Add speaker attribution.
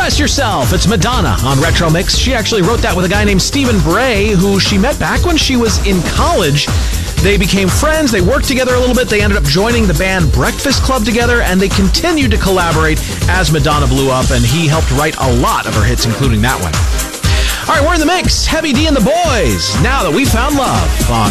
Speaker 1: Express Yourself. It's Madonna on Retro Mix. She actually wrote that with a guy named Stephen Bray, who she met back when she was in college. They became friends. They worked together a little bit. They ended up joining the band Breakfast Club together, and they continued to collaborate as Madonna blew up, and he helped write a lot of her hits, including that one. All right, we're in the mix. Heavy D and the Boys. Now that we found love on